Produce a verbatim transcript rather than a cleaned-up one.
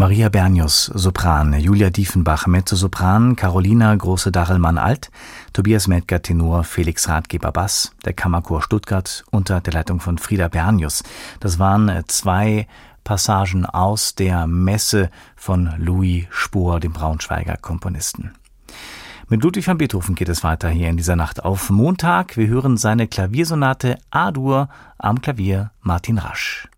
Maria Bernius, Sopran, Julia Diefenbach, Mezzosopran, Carolina Große-Dachelmann-Alt, Tobias Meltger, Tenor, Felix Ratgeber, Bass, der Kammerchor Stuttgart unter der Leitung von Frieda Bernius. Das waren zwei Passagen aus der Messe von Louis Spohr, dem Braunschweiger Komponisten. Mit Ludwig van Beethoven geht es weiter hier in dieser Nacht auf Montag. Wir hören seine Klaviersonate A-Dur, am Klavier Martin Rasch.